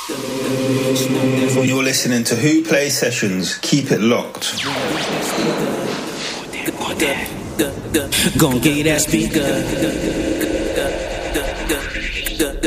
You're listening to Who Play Sessions. Keep it locked. Gon' get that speaker.